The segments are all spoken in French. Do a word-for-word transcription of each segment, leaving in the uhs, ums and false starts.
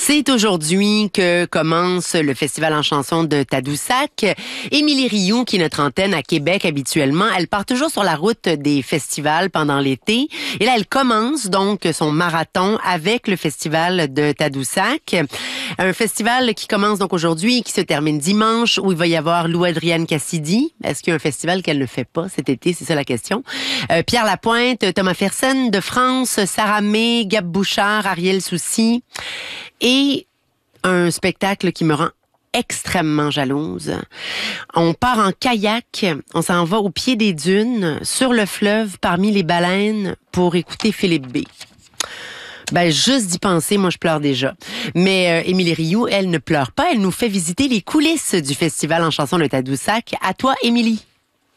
C'est aujourd'hui que commence le Festival en chanson de Tadoussac. Émilie Rioux, qui est notre antenne à Québec habituellement, elle part toujours sur la route des festivals pendant l'été. Et là, elle commence donc son marathon avec le Festival de Tadoussac. Un festival qui commence donc aujourd'hui et qui se termine dimanche, où il va y avoir Lou-Adrienne Cassidy. Est-ce qu'il y a un festival qu'elle ne fait pas cet été? C'est ça la question. Euh, Pierre Lapointe, Thomas Fersen de France, Sarah May, Gab Bouchard, Ariel Soucy. Et un spectacle qui me rend extrêmement jalouse. On part en kayak, on s'en va au pied des dunes, sur le fleuve, parmi les baleines, pour écouter Philippe B. Ben, juste d'y penser, moi, je pleure déjà. Mais euh, Émilie Rioux, elle ne pleure pas. Elle nous fait visiter les coulisses du Festival en chanson de Tadoussac. À toi, Émilie.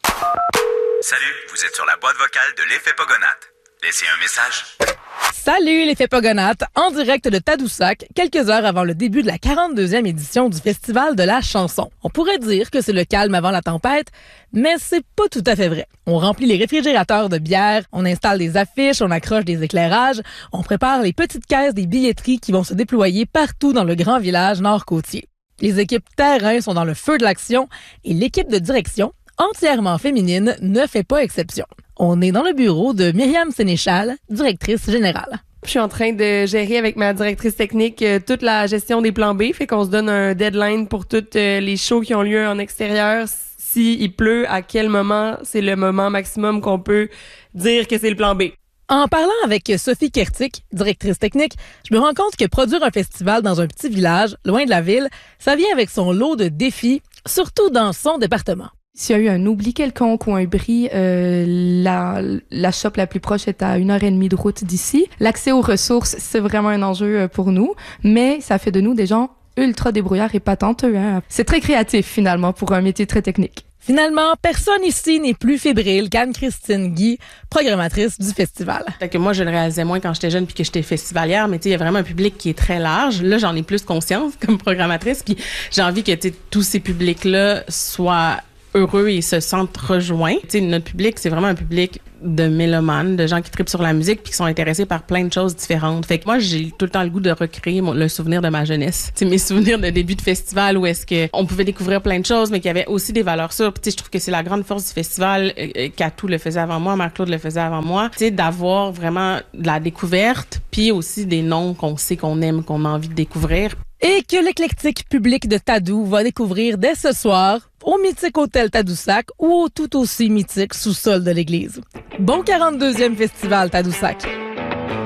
Salut, vous êtes sur la boîte vocale de l'Effet Pogonate. Laissez un message. Salut l'Effet Pogonate, en direct de Tadoussac, quelques heures avant le début de la quarante-deuxième édition du Festival de la chanson. On pourrait dire que c'est le calme avant la tempête, mais c'est pas tout à fait vrai. On remplit les réfrigérateurs de bière, on installe des affiches, on accroche des éclairages, on prépare les petites caisses des billetteries qui vont se déployer partout dans le grand village nord-côtier. Les équipes terrain sont dans le feu de l'action et l'équipe de direction, entièrement féminine, ne fait pas exception. On est dans le bureau de Myriam Sénéchal, directrice générale. Je suis en train de gérer avec ma directrice technique euh, toute la gestion des plans B, fait qu'on se donne un deadline pour toutes euh, les shows qui ont lieu en extérieur. S'il pleut, à quel moment c'est le moment maximum qu'on peut dire que c'est le plan B. En parlant avec Sophie Kertic, directrice technique, je me rends compte que produire un festival dans un petit village, loin de la ville, ça vient avec son lot de défis, surtout dans son département. S'il y a eu un oubli quelconque ou un bris, euh, la, la shop la plus proche est à une heure et demie de route d'ici. L'accès aux ressources, c'est vraiment un enjeu pour nous, mais ça fait de nous des gens ultra débrouillards et patenteux. Hein. C'est très créatif, finalement, pour un métier très technique. Finalement, personne ici n'est plus fébrile qu'Anne-Christine Guy, programmatrice du festival. Fait que moi, je le réalisais moins quand j'étais jeune puis que j'étais festivalière, mais tu sais, il y a vraiment un public qui est très large. Là, j'en ai plus conscience comme programmatrice, puis j'ai envie que tu sais, tous ces publics-là soient heureux et se sentent rejoints. Tu sais, notre public, c'est vraiment un public de mélomanes, de gens qui trippent sur la musique puis qui sont intéressés par plein de choses différentes. Fait que moi, j'ai tout le temps le goût de recréer mon, le souvenir de ma jeunesse. Tu sais, mes souvenirs de début de festival où est-ce que on pouvait découvrir plein de choses, mais qu'il y avait aussi des valeurs sûres. Puis tu sais, je trouve que c'est la grande force du festival. Euh, Catou le faisait avant moi, Marc-Claude le faisait avant moi. Tu sais, d'avoir vraiment de la découverte puis aussi des noms qu'on sait qu'on aime, qu'on a envie de découvrir. Et que l'éclectique public de Tadou va découvrir dès ce soir au mythique hôtel Tadoussac ou au tout aussi mythique sous-sol de l'église. Bon quarante-deuxième Festival Tadoussac!